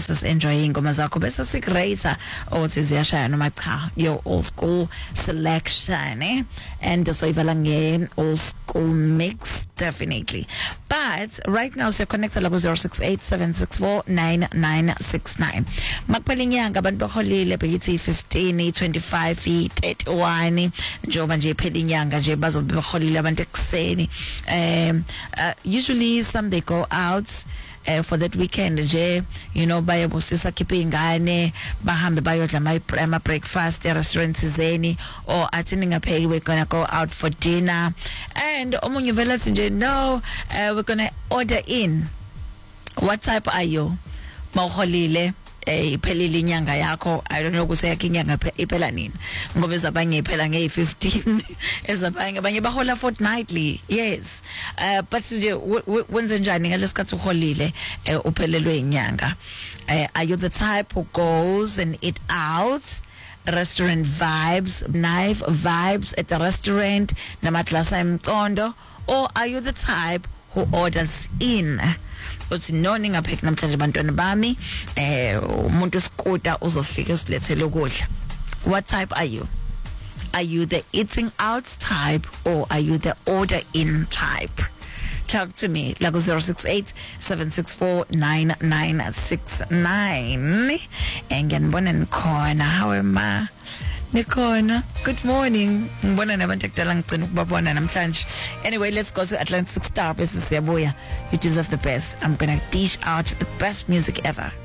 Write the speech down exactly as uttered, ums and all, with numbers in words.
enjoying ingoma zakho bese sikurate othi ziyashaya noma cha your old school selection eh? And so ivala nge old school mix definitely. But right now we're connected like zero six eight seven six four nine nine six nine. Makuphelile inyanga abantu baholile beyithi fifteen, twenty-five, thirty-one njengoba nje iphela inyanga nje bazobe baholile abantu ekseni. Um uh, usually some they go out Uh, for that weekend nje you know bayabusisa khipha ingane bahambe bayodla my prima breakfast at restaurants zeni or athi ningaphi we're going to go out for dinner and omunye vela nje no uh, we're going to order in. What type are you mawholile eh iphelile inyanga yakho? I don't know kuse yakhe inyanga iphela nini ngoba ezabanye iphela nge fifteen ezabanye abanye bahola fortnightly. Yes uh, but nje wenze njani ngalesikhathi uholile uphelelwe inyanga? Uh, are you the type who goes and eat out, restaurant vibes, knife vibes at the restaurant namaglasa emcondo, or are you the type who orders in? Uthi no ningapheki namhlanje bantwana bami eh umuntu skuta uzofika silethele ukudla? What type are you? Are you the eating out type or are you the order in type? Talk to me like zero six eight seven six four nine nine six nine. Enganibona nikhona. How am I? Nikhona. Good morning. Ngibona nabantu ekudala ngicina ukubabona namhlanje. Anyway, let's go to Atlantic Star bese siyabuya. You deserve the best. I'm going to dish out the best music ever.